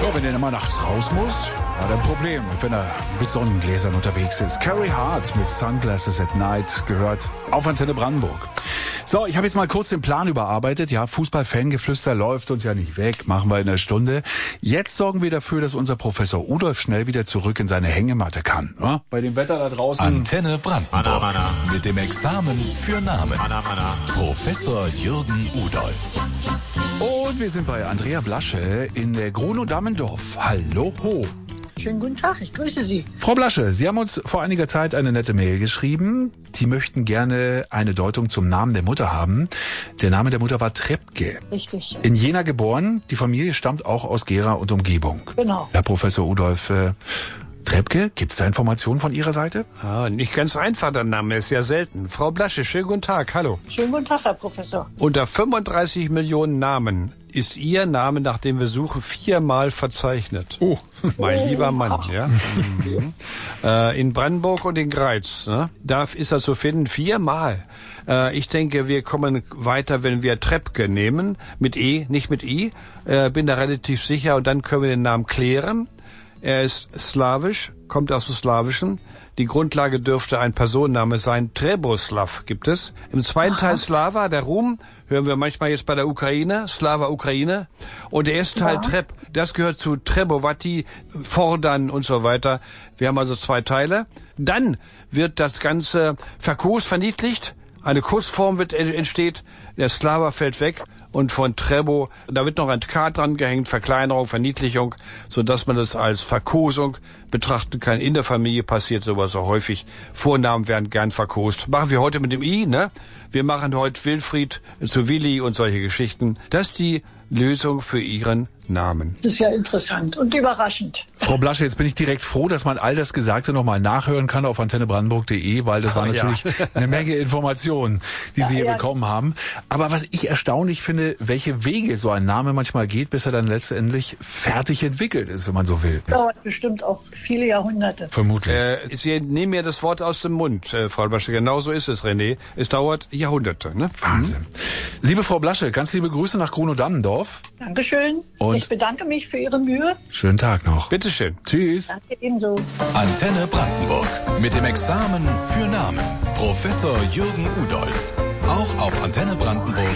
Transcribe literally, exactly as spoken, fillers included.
Ja, wenn er immer nachts raus muss, hat er ein Problem. Und wenn er mit Sonnengläsern unterwegs ist. Carrie Hart mit Sunglasses at Night gehört auf Antenne Brandenburg. So, ich habe jetzt mal kurz den Plan überarbeitet. Ja, Fußball-Fangeflüster läuft uns ja nicht weg, machen wir in einer Stunde. Jetzt sorgen wir dafür, dass unser Professor Udolf schnell wieder zurück in seine Hängematte kann. Ja, bei dem Wetter da draußen. Antenne Brandenburg. Mana, mana. Mit dem Examen für Namen. Mana, mana. Professor Jürgen Udolf. Und wir sind bei Andrea Blasche in der Grunow-Dammendorf. Hallo, ho. Schönen guten Tag, ich grüße Sie. Frau Blasche, Sie haben uns vor einiger Zeit eine nette Mail geschrieben. Sie möchten gerne eine Deutung zum Namen der Mutter haben. Der Name der Mutter war Treppke. Richtig. In Jena geboren. Die Familie stammt auch aus Gera und Umgebung. Genau. Herr Professor Udolf, äh, Treppke, gibt's da Informationen von Ihrer Seite? Ah, nicht ganz einfach, der Name ist ja selten. Frau Blasche, schönen guten Tag, hallo. Schönen guten Tag, Herr Professor. Unter fünfunddreißig Millionen Namen ist Ihr Name, nach dem wir suchen, viermal verzeichnet. Oh. Mein Oh. lieber Mann, ja. Mhm. äh, in Brandenburg und in Greiz, ne? Da ist er zu finden, viermal. Äh, ich denke, wir kommen weiter, wenn wir Treppke nehmen, mit E, nicht mit I. Äh, bin da relativ sicher und dann können wir den Namen klären. Er ist slawisch, kommt aus dem Slawischen. Die Grundlage dürfte ein Personenname sein. Treboslav gibt es. Im zweiten Teil Slava, der Ruhm, hören wir manchmal jetzt bei der Ukraine, Slava Ukraine. Und der erste Teil Ja. Treb, das gehört zu Trebovati, Fordern und so weiter. Wir haben also zwei Teile. Dann wird das Ganze verkost, verniedlicht. Eine Kussform wird entsteht. Der Slava fällt weg. Und von Trebo, da wird noch ein K dran gehängt, Verkleinerung, Verniedlichung, so dass man das als Verkosung betrachten kann. In der Familie passiert sowas auch häufig. Vornamen werden gern verkost. Machen wir heute mit dem I, ne? Wir machen heute Wilfried zu Willi und solche Geschichten. Das ist die Lösung für Ihren Namen. Das ist ja interessant und überraschend. Frau Blasche, jetzt bin ich direkt froh, dass man all das Gesagte nochmal nachhören kann auf antenne brandenburg punkt de, weil das war Ah, natürlich ja. eine Menge Informationen, die Ja, Sie hier ja. bekommen haben. Aber was ich erstaunlich finde, welche Wege so ein Name manchmal geht, bis er dann letztendlich fertig entwickelt ist, wenn man so will. Dauert bestimmt auch viele Jahrhunderte. Vermutlich. Äh, Sie nehmen mir das Wort aus dem Mund, äh, Frau Blasche. Genau so ist es, René. Es dauert Jahrhunderte, ne? Wahnsinn. Liebe Frau Blasche, ganz liebe Grüße nach Grunow-Dammendorf. Dankeschön. Und? Ich bedanke mich für Ihre Mühe. Schönen Tag noch. Bitteschön. Tschüss. Danke ebenso. Antenne Brandenburg. Mit dem Examen für Namen. Professor Jürgen Udolf. Auch auf Antenne Brandenburg.